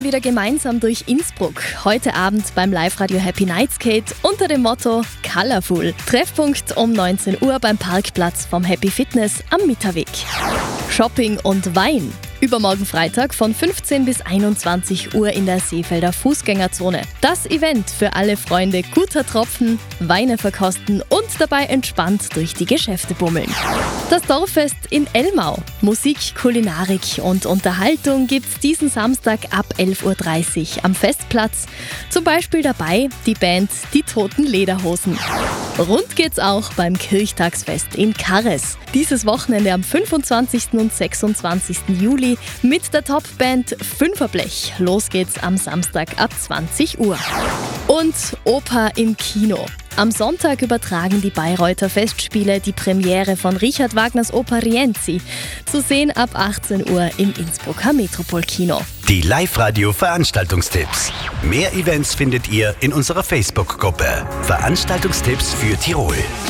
Wieder gemeinsam durch Innsbruck. Heute Abend beim Live-Radio Happy Nightskate unter dem Motto Colorful. Treffpunkt um 19 Uhr beim Parkplatz vom Happy Fitness am Mitterweg. Shopping und Wein. Übermorgen Freitag von 15 bis 21 Uhr in der Seefelder Fußgängerzone. Das Event für alle Freunde guter Tropfen, Weine verkosten und dabei entspannt durch die Geschäfte bummeln. Das Dorffest in Elmau. Musik, Kulinarik und Unterhaltung gibt's diesen Samstag ab 11.30 Uhr am Festplatz. Zum Beispiel dabei die Band Die Toten Lederhosen. Rund geht's auch beim Kirchtagsfest in Karres. Dieses Wochenende am 25. und 26. Juli mit der Topband Fünferblech. Los geht's am Samstag ab 20 Uhr. Und Oper im Kino. Am Sonntag übertragen die Bayreuther Festspiele die Premiere von Richard Wagners Oper Rienzi. Zu sehen ab 18 Uhr im Innsbrucker Metropolkino. Die Live-Radio-Veranstaltungstipps. Mehr Events findet ihr in unserer Facebook-Gruppe. Veranstaltungstipps für Tirol.